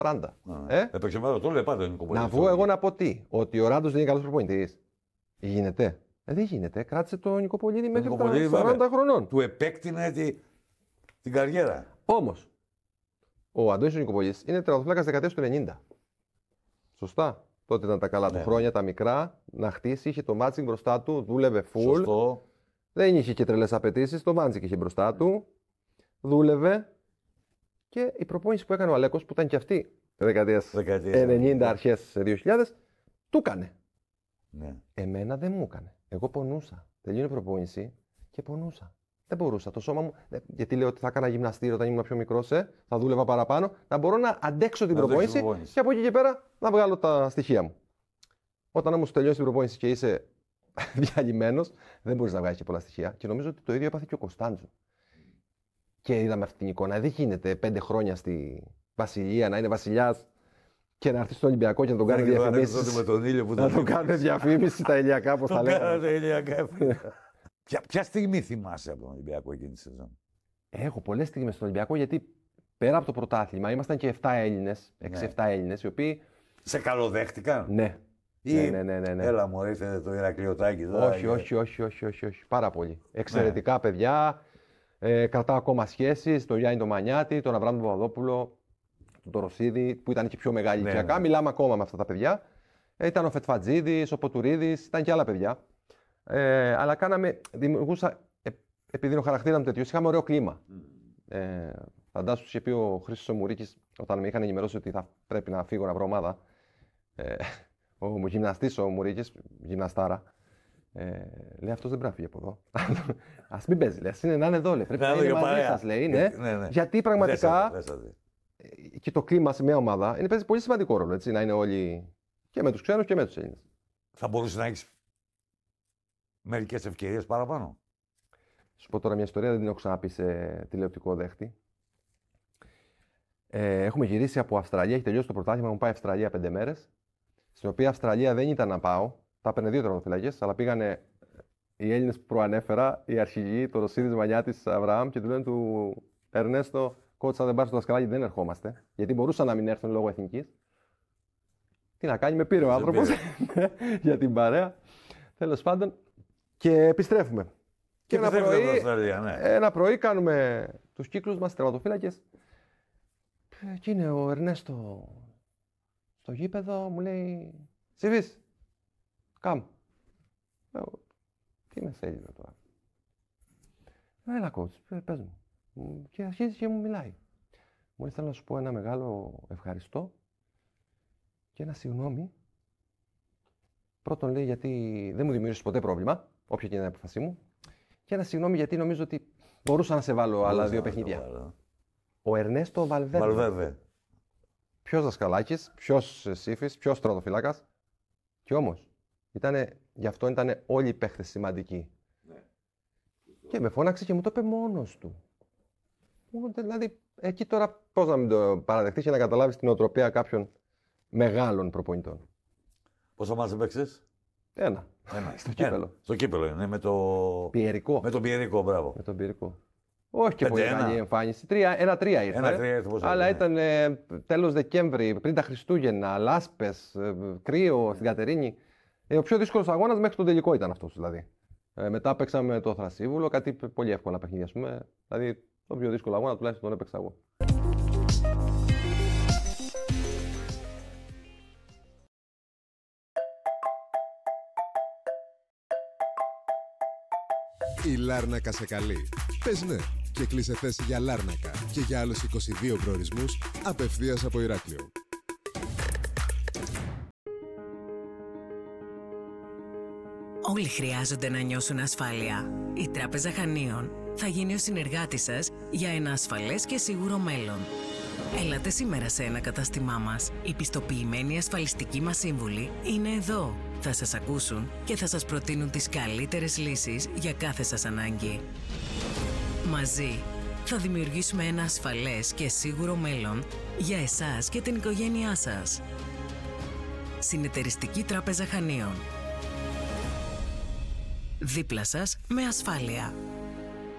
Πράντα. Έπαιξε μέρο, το λέει πάντα ο Νικοπολίδης. Να βγω εγώ να πω τι, ότι ο Ράντος δεν είναι καλός προπονητής. Γίνεται. Δεν γίνεται. Κράτησε τον Νικοπολίδη μέχρι τα 40 χρονών. Του επέκτηνε την καριέρα. Όμως, ο Αντώνης Νικοπολίδης είναι τερματοφύλακας δεκαετίας του 90. Σωστά. Τότε ήταν τα καλά του χρόνια, τα μικρά, να χτίσει, είχε το Μάτσικ μπροστά του, δούλευε full. Σωστό. Δεν είχε και τρελές απαιτήσεις, το Μάτσικ είχε μπροστά του, δούλευε. Και η προπόνηση που έκανε ο Αλέκος, που ήταν και αυτή δεκαετίας 90, αρχές 2000, του έκανε. Ναι. Εμένα δεν μου έκανε. Εγώ πονούσα. Τελείωνε η προπόνηση και πονούσα. Δεν μπορούσα. Το σώμα μου. Γιατί λέω ότι θα έκανα γυμναστήριο όταν ήμουν πιο μικρός, θα δούλευα παραπάνω, να μπορώ να αντέξω την προπόνηση και από εκεί και πέρα να βγάλω τα στοιχεία μου. Όταν όμως τελειώσει την προπόνηση και είσαι διαλυμένος, δεν μπορείς να βγάλεις και πολλά στοιχεία. Και νομίζω ότι το ίδιο έπαθε και ο Κωνσταντζο. Και είδαμε αυτή την εικόνα. Δεν γίνεται 5 χρόνια στη Βασιλεία να είναι βασιλιάς και να έρθει στον Ολυμπιακό και να τον κάνει διαφήμιση. Να τον κάνει διαφήμιση τα ηλιακά, πώς τα λέγαμε. Ποια στιγμή θυμάσαι από τον Ολυμπιακό εκείνη τη σεζόν? Έχω πολλές στιγμές στον Ολυμπιακό, γιατί πέρα από το πρωτάθλημα ήμασταν και 7 Έλληνες, 6-7 Έλληνες, οι οποίοι. Σε καλοδέχτηκαν? Ναι. Ναι. Έλα μου, ήρθε το Ηρακλειωτάκι. Όχι. Πάρα πολύ. Εξαιρετικά παιδιά. Κρατάω ακόμα σχέσεις. Τον Γιάννη τον Μανιάτη, τον Αβράμ τον Παπαδόπουλο, τον Τωροσίδη, που ήταν και πιο μεγάλη ηλικιακά. Μιλάμε ακόμα με αυτά τα παιδιά. Ήταν ο Φετφατζίδης, ο Ποτουρίδης, ήταν και άλλα παιδιά. Αλλά δημιουργούσα, επειδή είναι ο χαρακτήρα μου τέτοιο, είχαμε ωραίο κλίμα. Φαντάσου, είχε πει ο Χρήστος ο Μουρίκης, όταν με είχαν ενημερώσει ότι θα πρέπει να φύγω να βρω ομάδα. Ο γυμναστής ο Μουρίκης, γυμναστάρα, λέει αυτός δεν πρέπει να φύγει από εδώ. Ας μην παίζει, λέει, να είναι εδώ, λέει. Πρέπει να είναι μαζί σας, λέει. Ναι. Γιατί πραγματικά και το κλίμα σε μια ομάδα παίζει πολύ σημαντικό ρόλο. Έτσι, να είναι όλοι και με τους ξένους και με τους Έλληνες. Θα μπορούσε να έχεις μερικές ευκαιρίες παραπάνω? Σου πω τώρα μια ιστορία, δεν την έχω ξαναπεί σε τηλεοπτικό δέχτη. Έχουμε γυρίσει από Αυστραλία, έχει τελειώσει το πρωτάθλημα, μου πάει Αυστραλία 5 μέρες. Στην οποία Αυστραλία δεν ήταν να πάω, τα έπαιρνε 2 τερματοφυλακές, αλλά πήγανε οι Έλληνες που προανέφερα, οι αρχηγοί, το Ρωσίδης Μανιάτης Αβραάμ, και του λένε του Ερνέστο, κότσα δεν πάρει στο δασκαλάκι, δεν ερχόμαστε. Γιατί μπορούσαν να μην έρθουν λόγω εθνικής. Τι να κάνει, με πήρε ο άνθρωπος για την παρέα. Τέλος πάντων, και επιστρέφουμε. Και ένα πρωί κάνουμε τους κύκλους μας, τερματοφύλακες. Και είναι ο Ερνέστο στο γήπεδο, μου λέει Σιβής, κάμ. Τι με θέλει τώρα? Έλα κότς, πες μου. Και αρχίζει και μου μιλάει. Μου λέει, θέλω να σου πω ένα μεγάλο ευχαριστώ και ένα συγγνώμη. Πρώτον, λέει, γιατί δεν μου δημιούργησε ποτέ πρόβλημα, όποια και είναι η απόφασή μου. Και ένα συγγνώμη, γιατί νομίζω ότι μπορούσα να σε βάλω άλλα 2 παιχνίδια. Ο Ερνέστο Βαλβέρδε. Ποιος δασκαλάκης, ποιος σύφης, ποιος τερματοφυλάκας. Και όμως, γι' αυτό ήταν όλοι οι παίχτες σημαντικοί. Ναι. Και με φώναξε και μου το είπε μόνος του. Δηλαδή, εκεί τώρα πώς να μην το παραδεχτείς και να καταλάβεις την οτροπία κάποιων μεγάλων προπονητών. Πόσα μάτς έπαιξες? Ένα. Στο κύπελο. Στο κύπελο είναι, με το Πιερικό. Με τον Πιερικό, μπράβο. Με τον Πιερικό. Όχι και πολύ καλή εμφάνιση. 1-3 ήρθε. Αλλά ήταν τέλος Δεκέμβρη, πριν τα Χριστούγεννα, λάσπες, κρύο στην Κατερίνη. Ο πιο δύσκολος αγώνας μέχρι τον τελικό ήταν αυτός δηλαδή. Μετά παίξαμε το Θρασίβουλο, κάτι πολύ εύκολα παιχνίδια, ας πούμε. Δηλαδή, το πιο δύσκολο αγώνα τουλάχιστον τον έπαιξα εγώ. Η Λάρνακα σε καλεί. Πες ναι και κλείσε θέση για Λάρνακα και για άλλους 22 προορισμούς απευθείας από Ηράκλειο. Όλοι χρειάζονται να νιώσουν ασφάλεια. Η Τράπεζα Χανίων θα γίνει ο συνεργάτης σας για ένα ασφαλές και σίγουρο μέλλον. Έλατε σήμερα σε ένα κατάστημά μας. Οι πιστοποιημένοι ασφαλιστικοί μας σύμβουλοι είναι εδώ. Θα σας ακούσουν και θα σας προτείνουν τις καλύτερες λύσεις για κάθε σας ανάγκη. Μαζί θα δημιουργήσουμε ένα ασφαλές και σίγουρο μέλλον για εσάς και την οικογένειά σας. Συνεταιριστική Τράπεζα Χανίων. Δίπλα σας με ασφάλεια.